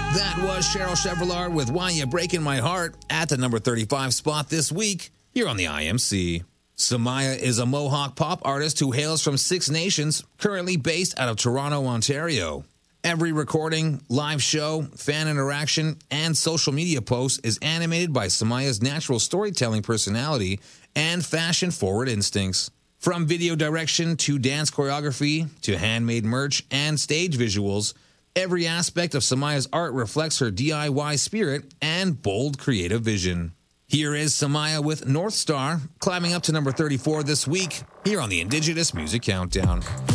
That was Cheryl Chevrolet with Why You Breaking My Heart at the number 35 spot this week here on the IMC. Samaya is a Mohawk pop artist who hails from Six Nations, currently based out of Toronto, Ontario. Every recording, live show, fan interaction, and social media post is animated by Samaya's natural storytelling personality and fashion-forward instincts. From video direction to dance choreography to handmade merch and stage visuals, every aspect of Samaya's art reflects her DIY spirit and bold creative vision. Here is Samaya with North Star, climbing up to number 34 this week, here on the Indigenous Music Countdown.